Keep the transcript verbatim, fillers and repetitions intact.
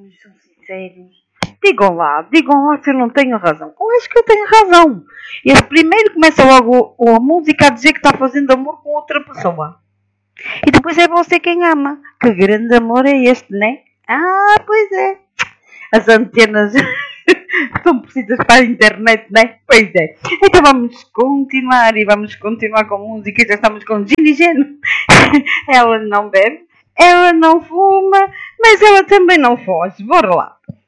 Vamos ser sinceros. Digam lá, digam lá se eu não tenho razão. Eu acho que eu tenho razão. Ele primeiro começa logo a música a dizer que está fazendo amor com outra pessoa. E depois é você quem ama. Que grande amor é este, né? Ah, pois é. As antenas são precisas para a internet, né? Pois é. Então vamos continuar e vamos continuar com música. Já estamos com Ginny Geno. Ela não bebe, ela não fuma, mas ela também não foge. Bora lá.